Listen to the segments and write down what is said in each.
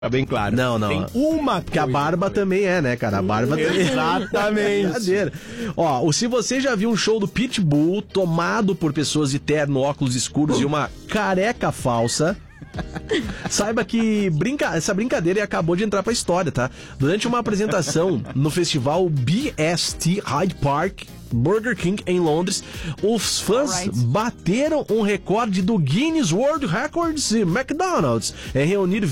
Tá bem claro. Não. Tem uma Porque a barba também é, né, cara? A barba também. Exatamente. Brincadeira. Ó, se você já viu um show do Pitbull tomado por pessoas de terno, óculos escuros e uma careca falsa, saiba que essa brincadeira acabou de entrar pra história, tá? Durante uma apresentação no festival BST Hyde Park Burger King em Londres, os fãs bateram um recorde do Guinness World Records e McDonald's em reunir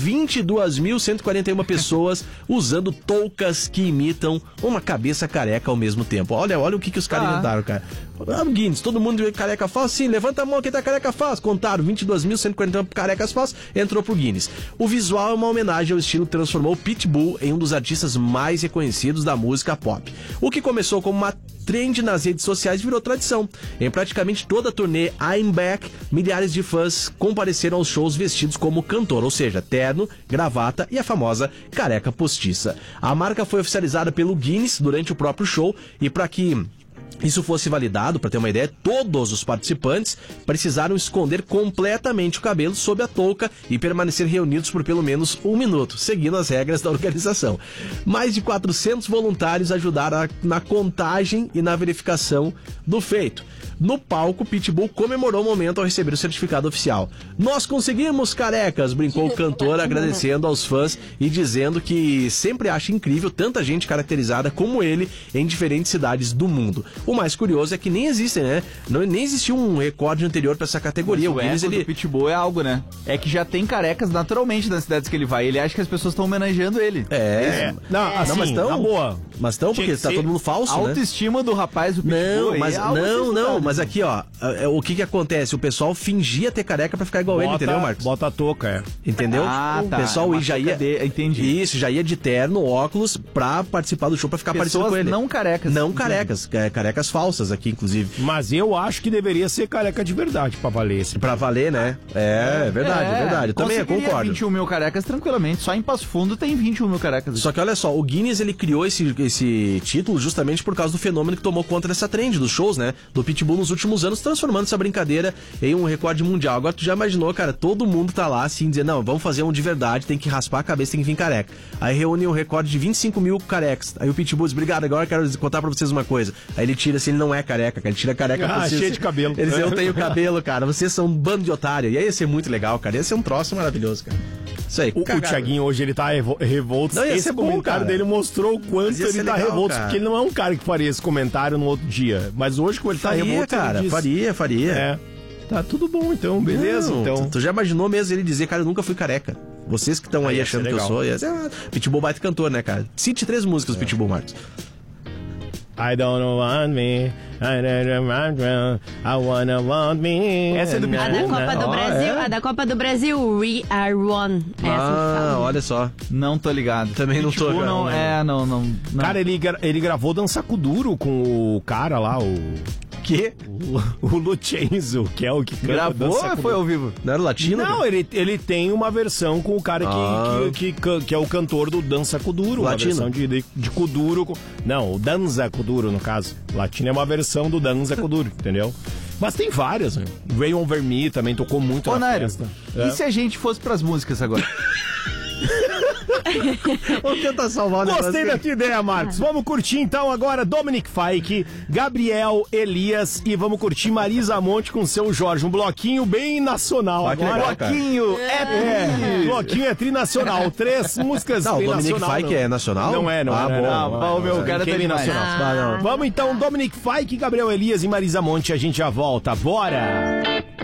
22.141 pessoas usando toucas que imitam uma cabeça careca ao mesmo tempo. Olha o que os caras inventaram, cara. O Guinness, todo mundo careca falsa? Sim, levanta a mão quem tá careca falsa. Contaram 22.141 carecas falsas, entrou pro Guinness. O visual é uma homenagem ao estilo que transformou Pitbull em um dos artistas mais reconhecidos da música pop. O que começou como uma trend nas redes sociais virou tradição. Em praticamente toda a turnê I'm Back, milhares de fãs compareceram aos shows vestidos como cantor, ou seja, terno, gravata e a famosa careca postiça. A marca foi oficializada pelo Guinness durante o próprio show e para que isso fosse validado, para ter uma ideia, todos os participantes precisaram esconder completamente o cabelo sob a touca e permanecer reunidos por pelo menos 1 minuto, seguindo as regras da organização. Mais de 400 voluntários ajudaram na contagem e na verificação do feito. No palco, Pitbull comemorou o momento ao receber o certificado oficial. Nós conseguimos, carecas, brincou o cantor, agradecendo aos fãs e dizendo que sempre acha incrível tanta gente caracterizada como ele em diferentes cidades do mundo. O mais curioso é que nem existem, né? Nem existiu um recorde anterior para essa categoria. Mas o Guinness, do Pitbull é algo, né? É que já tem carecas naturalmente nas cidades que ele vai. Ele acha que as pessoas estão homenageando ele. Não, assim, mas estão, na boa. Mas estão, porque tá todo mundo falso, a né? autoestima do rapaz do Pitbull. Mas aqui, ó, o que acontece? O pessoal fingia ter careca pra ficar igual ele, entendeu, Marcos? Bota a touca, Entendeu? Ah, tá. O pessoal já ia... Entendi. Isso, já ia de terno, óculos, pra participar do show, pra ficar parecido com ele. Não carecas. Não carecas, carecas falsas aqui, inclusive. Mas eu acho que deveria ser careca de verdade pra valer esse. Pra valer, né? É verdade. Eu também concordo. 21 mil carecas tranquilamente. Só em Passo Fundo tem 21 mil carecas. Só que olha só, o Guinness, ele criou esse título justamente por causa do fenômeno que tomou conta dessa trend dos shows, né? Do Pitbull nos últimos anos, transformando essa brincadeira em um recorde mundial. Agora tu já imaginou, cara, todo mundo tá lá assim, dizendo, não, vamos fazer um de verdade, tem que raspar a cabeça, tem que vir careca. Aí reúne um recorde de 25 mil carecas. Aí o Pitbull diz, obrigado, agora eu quero contar pra vocês uma coisa. Aí ele tira assim, ele não é careca, cara, ele tira careca pra vocês. Cheio de cabelo. Ele diz, eu tenho cabelo, cara, vocês são um bando de otário. E aí ia ser muito legal, cara, ia ser um troço maravilhoso, cara. Isso aí. O Thiaguinho hoje, ele tá revolto. Não, esse comentário dele mostrou o quanto ele tá revolto, porque ele não é um cara que faria esse comentário no outro dia. Mas hoje, como ele tá revolto, cara, faria. É. Tá tudo bom, então, beleza. Não, então. Tu já imaginou mesmo ele dizer, cara, eu nunca fui careca. Vocês que estão aí achando que eu sou. Pitbull baita cantor, né, cara? Cite 3 músicas do Pitbull, Marcos. I don't want me, I wanna want me. Essa é do Pitbull, A da Copa do Brasil, a da Copa do Brasil, We Are One. Olha só. Não tô ligado. Também não tô. Não. Cara, ele gravou Dança com Duro com o cara lá, Que? O Lucenzo, que é o que gravou ou foi ao vivo? Não era latino? Não, ele tem uma versão com o cara que é o cantor do Dança Kuduro. Latino? Uma versão de Kuduro. Não, o Danza Kuduro, no caso. Latino é uma versão do Danza Kuduro, entendeu? Mas tem várias, né? Rain Over Me também tocou muito na festa. E se a gente fosse pras músicas agora? Vamos tentar salvar o negócio. Gostei da tua ideia, Marcos. Vamos curtir então agora Dominic Fike, Gabriel Elias e vamos curtir Marisa Monte com seu Jorge. Um bloquinho bem nacional agora. Bloquinho bloquinho é trinacional. 3 músicas bem nacional. O Dominic Fike é nacional? Não é. O meu cara tá nacional. Vamos então, Dominic Fike, Gabriel Elias e Marisa Monte. A gente já volta. Bora!